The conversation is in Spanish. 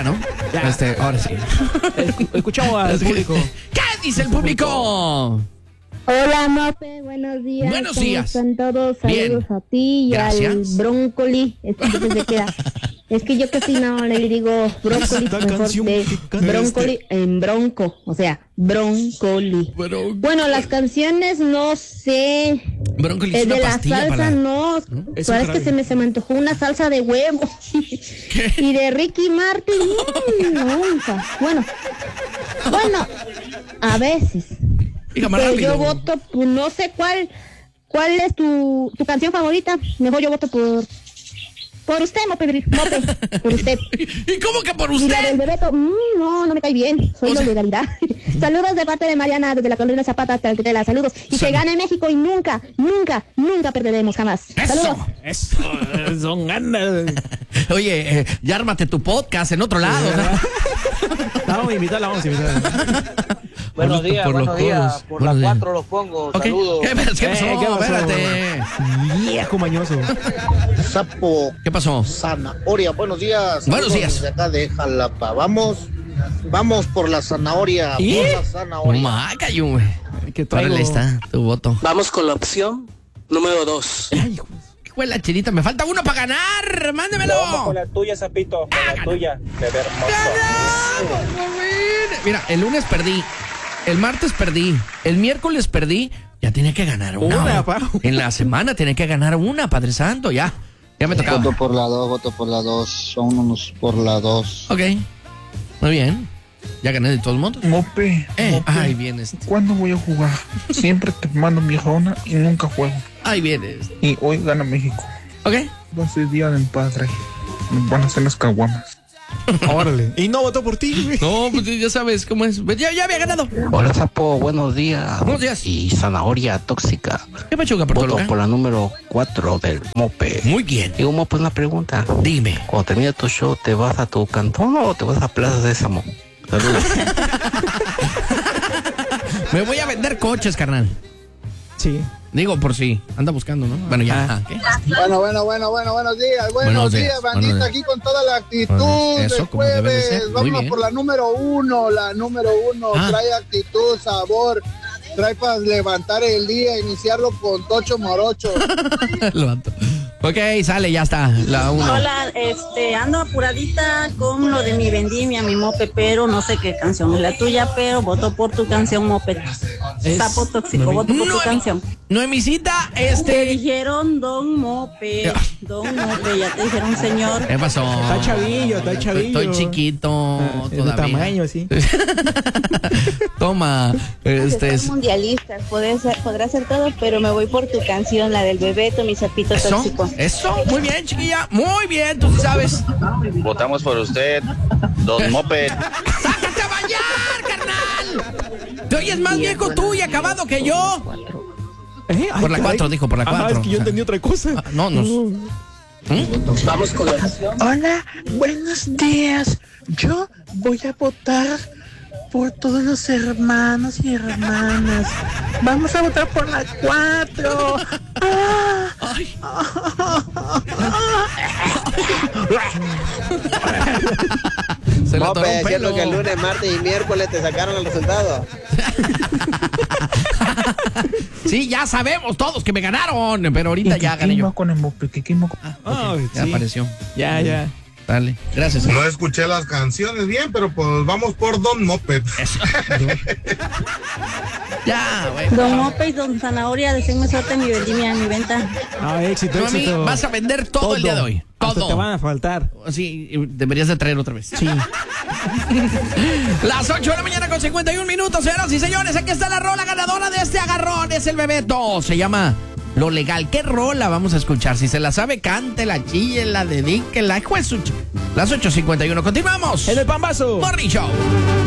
Ya, ¿no? Ya. Ahora sí. Escuchamos al público. ¿Qué dice el público? Hola, Mope, buenos días. Buenos días. ¿Cómo están todos? Bien. Saludos a ti y Gracias. al brócoli. Es que yo casi no le digo brócoli, Esta mejor canción de que canta brócoli en bronco, o sea, brócoli. Bueno, las canciones no sé. Brócoli es De una la pastilla salsa para... no. Es un Parece jarabe. que se me antojó una salsa de huevo. Y de Ricky Martin, nunca. Bueno, a veces. Diga más Pero rápido. yo voto, pues, no sé cuál es tu canción favorita. Mejor yo voto por usted, Mope, por usted. ¿Y cómo que por Y la del usted? Bebeto, no me cae bien, soy O sea- de legalidad. Saludos de parte de Mariana, desde la colonia Zapata hasta el Tela, saludos. Y que gane México y nunca perderemos, jamás. Saludos. ¡Eso! Son ganas. Oye, ya ármate tu podcast en otro lado. La vamos a invitar. Buenos días, Por los buenos días. codos. Por Buenos las días. 4 los pongo. Ok. Saludos. ¿Qué pasó? ¿Qué pasó? Espérate. Viejo mañoso. Sapo, ¿Qué pasó? zanahoria, buenos días. Buenos Saludos días. Desde acá de Jalapa. Vamos por la zanahoria. ¿Y? Por la zanahoria. Macayo, güey. Que traigo. Órale, está tu voto. Vamos con la opción número 2. Ay, hijo. Fue la chinita, me falta uno para ganar. ¡Mándemelo! la tuya, Zapito. Con la tuya. De ver ¡Ganamos, joven! Mira, el lunes perdí. El martes perdí. El miércoles perdí. Ya tenía que ganar una. Una, pa. En la semana tenía que ganar una, Padre Santo. Ya me tocaba. Voto por la 2. Vámonos por la 2. Ok. Muy bien. Ya gané de todos modos. Mope, Ahí vienes. ¿cuándo voy a jugar? Siempre te mando mi jona y nunca juego. Ahí vienes. Y hoy gana México. Ok. Va a ser día del padre. Me van a hacer las caguamas. Órale. Y no votó por ti, güey. No, pues ya sabes cómo es. Ya había ganado. Hola, Sapo, buenos días. Buenos días. Y zanahoria tóxica. ¿Qué pachuca por Voto por la número 4 del Mope. Muy bien. Digo, Mope, una pregunta. Dime. Cuando termina tu show, ¿te vas a tu cantón o te vas a Plaza Sésamo? Saludos. Me voy a vender coches, carnal. Sí. Digo, por si anda buscando, ¿no? Bueno, ya. Ah. ¿Qué? Bueno, buenos días. Buenos días, bandita, buenos días. aquí con toda la actitud Eso, de como debe de ser. jueves. Muy Vámonos bien. por la número 1. La número 1 Ah. trae actitud, sabor. Trae para levantar el día, iniciarlo con tocho morocho. Levanto. Ok, sale, ya está. La 1. Hola, ando apuradita con lo de mi vendimia, mi Mope, pero no sé qué canción es la tuya, pero voto por tu canción, Mope. Sapo tóxico, voto por tu canción. Noemisita, Te dijeron Don Mope, ya te dijeron señor. ¿Qué pasó? Está chavillo. Estoy chiquito De todavía. tamaño, sí. Toma, Son mundialistas, podrá ser todo, pero me voy por tu canción, la del Bebeto, mi sapito tóxico. Eso, muy bien, chiquilla, muy bien, tú sí sabes. Votamos por usted, Don Mope. ¡Sácate a bañar, carnal! Te oyes más viejo tú y acabado que yo. Ay, Por la caray. 4, dijo, por la 4. Es que yo entendí otra cosa. No. Vamos con la opción. Hola, buenos días. Yo voy a votar por todos los hermanos y hermanas. Vamos a votar por la 4. Se le atoró Mope, un es cierto pelo. que el lunes, martes y miércoles te sacaron el resultado. Sí, ya sabemos todos que me ganaron, pero ahorita ya gané yo. con el Mope? ¿Qué quemo con... Ay, Ya sí. apareció. Ya. Dale, gracias. No escuché las canciones bien, pero pues vamos por Don Moped. Ya, güey. Don Mope y Don Zanahoria, deseenme suerte en mi vendimia, en mi venta. Éxito, Tú a mí éxito. vas a vender todo el día de hoy. Hasta Todo. te van a faltar. Sí, deberías de traer otra vez. Sí. Las 8 de la mañana con 51 minutos, señoras y señores. Aquí está la rola ganadora de este agarrón. Es el Bebeto. Se llama Lo Legal. ¿Qué rola vamos a escuchar? Si se la sabe, cántela, chíllela, dedíquela. Las 8:51. Continuamos. En el Pambazo. Morning Show.